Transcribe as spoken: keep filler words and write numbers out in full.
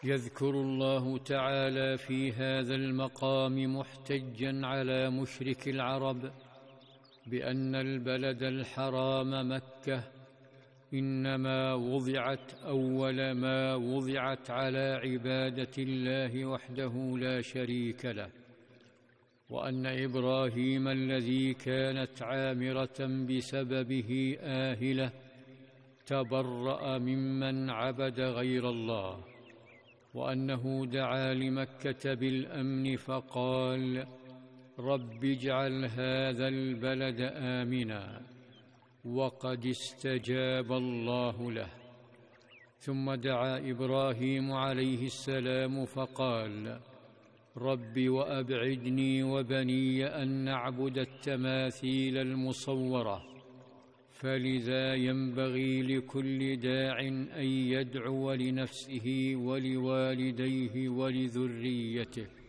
يذكر الله تعالى في هذا المقام محتجا على مشرك العرب بأن البلد الحرام مكة إنما وضعت أول ما وضعت على عبادة الله وحده لا شريك له، وأن إبراهيم الذي كانت عامرة بسببه آهلة تبرأ ممن عبد غير الله، وأنه دعا لمكة بالأمن فقال: رب اجعل هذا البلد آمنا، وقد استجاب الله له. ثم دعا إبراهيم عليه السلام فقال: رب وأبعدني وبني أن نعبد التماثيل المصورة. فلذا ينبغي لكل داع أن يدعو لنفسه ولوالديه ولذريته.